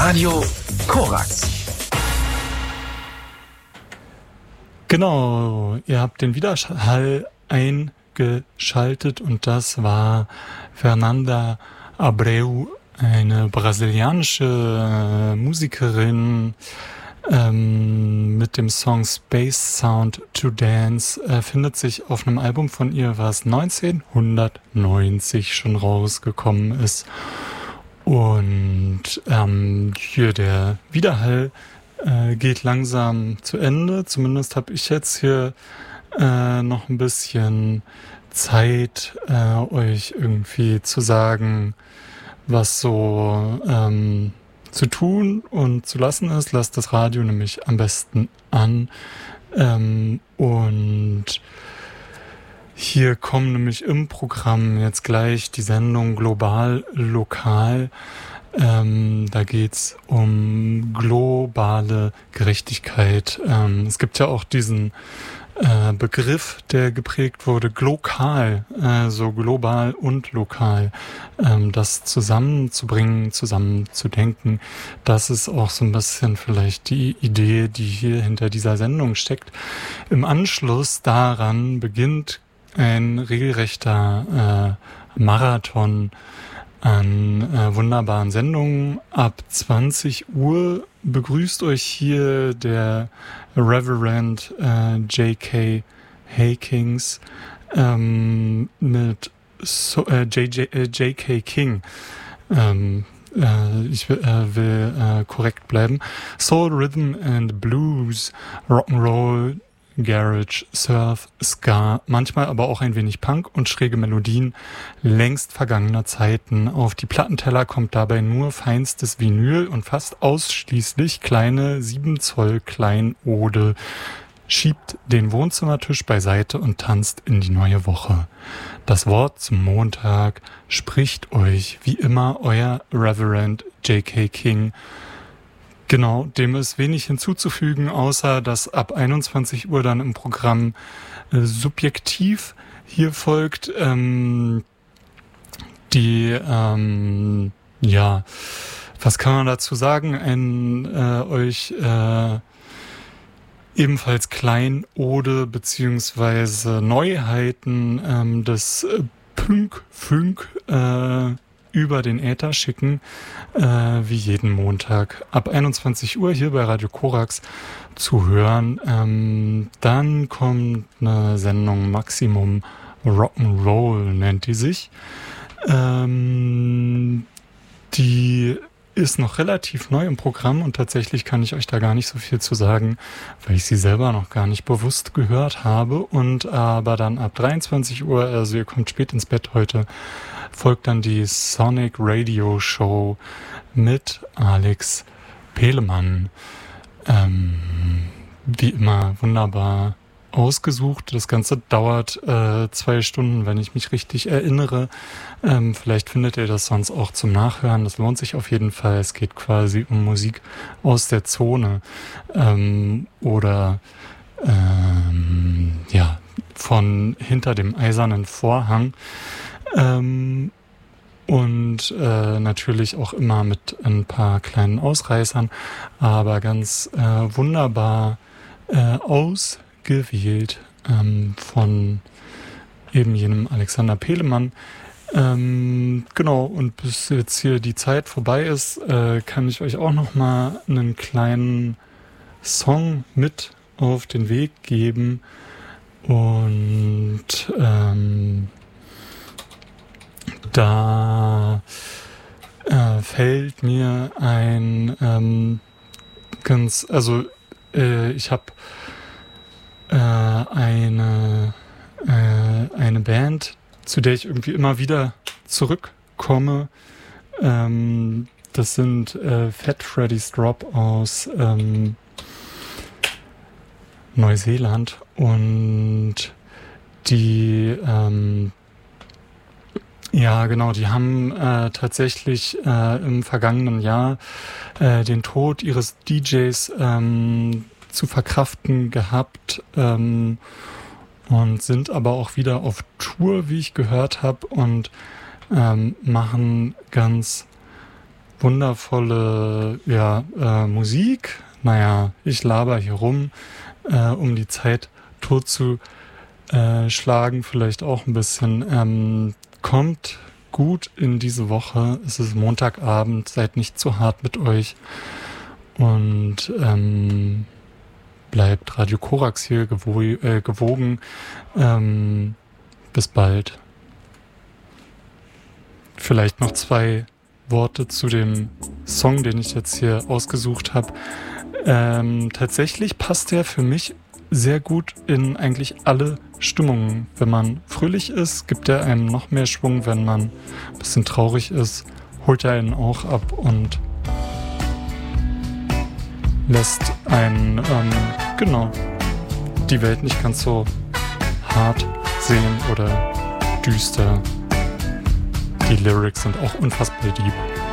Radio Korax. Genau, ihr habt den Widerhall eingeschaltet und das war Fernanda Abreu, eine brasilianische Musikerin mit dem Song Space Sound to Dance. Findet sich auf einem Album von ihr, was 1990 schon rausgekommen ist. Und hier der Widerhall geht langsam zu Ende. Zumindest habe ich jetzt hier noch ein bisschen Zeit, euch irgendwie zu sagen, was so zu tun und zu lassen ist. Lasst das Radio nämlich am besten an. Und hier kommen nämlich im Programm jetzt gleich die Sendung Global Lokal. Da geht's um globale Gerechtigkeit. Es gibt ja auch diesen Begriff, der geprägt wurde, glokal, so global und lokal, das zusammenzubringen, zusammenzudenken. Das ist auch so ein bisschen vielleicht die Idee, die hier hinter dieser Sendung steckt. Im Anschluss daran beginnt ein regelrechter Marathon an wunderbaren Sendungen. Ab 20 Uhr begrüßt euch hier der Reverend J.K. Hakings mit J.K. King. Ich will korrekt bleiben. Soul, Rhythm and Blues, Rock'n'Roll, Garage, Surf, Ska, manchmal aber auch ein wenig Punk und schräge Melodien längst vergangener Zeiten. Auf die Plattenteller kommt dabei nur feinstes Vinyl und fast ausschließlich kleine 7 Zoll Kleinode. Schiebt den Wohnzimmertisch beiseite und tanzt in die neue Woche. Das Wort zum Montag spricht euch wie immer euer Reverend J.K. King. Genau, dem ist wenig hinzuzufügen, außer dass ab 21 Uhr dann im Programm subjektiv hier folgt was kann man dazu sagen? Ein euch ebenfalls Kleinode beziehungsweise Neuheiten des Pünk über den Äther schicken, wie jeden Montag ab 21 Uhr hier bei Radio Korax zu hören. Dann kommt eine Sendung Maximum Rock'n'Roll, nennt die sich. Die ist noch relativ neu im Programm und tatsächlich kann ich euch da gar nicht so viel zu sagen, weil ich sie selber noch gar nicht bewusst gehört habe. Und aber dann ab 23 Uhr, also ihr kommt spät ins Bett heute, folgt dann die Sonic Radio Show mit Alex Pehlemann. Wie immer wunderbar ausgesucht. Das Ganze dauert 2 Stunden, wenn ich mich richtig erinnere. Vielleicht findet ihr das sonst auch zum Nachhören. Das lohnt sich auf jeden Fall. Es geht quasi um Musik aus der Zone oder von hinter dem eisernen Vorhang. Und natürlich auch immer mit ein paar kleinen Ausreißern, aber ganz wunderbar ausgewählt von eben jenem Alexander Pehlemann. Genau, und bis jetzt hier die Zeit vorbei ist, kann ich euch auch noch mal einen kleinen Song mit auf den Weg geben. Und da fällt mir ein ich habe eine Band, zu der ich irgendwie immer wieder zurückkomme. Das sind Fat Freddy's Drop aus Neuseeland und die die haben tatsächlich im vergangenen Jahr den Tod ihres DJs zu verkraften gehabt und sind aber auch wieder auf Tour, wie ich gehört habe, und machen ganz wundervolle Musik. Naja, ich laber hier rum, um die Zeit totzuschlagen, vielleicht auch ein bisschen. Kommt gut in diese Woche. Es ist Montagabend, seid nicht zu hart mit euch und bleibt Radio Korax hier gewogen. Bis bald. Vielleicht noch 2 Worte zu dem Song, den ich jetzt hier ausgesucht habe. Tatsächlich passt der für mich sehr gut in eigentlich alle Stimmungen. Wenn man fröhlich ist, gibt er einem noch mehr Schwung. Wenn man ein bisschen traurig ist, holt er einen auch ab und lässt einen, die Welt nicht ganz so hart sehen oder düster. Die Lyrics sind auch unfassbar deep.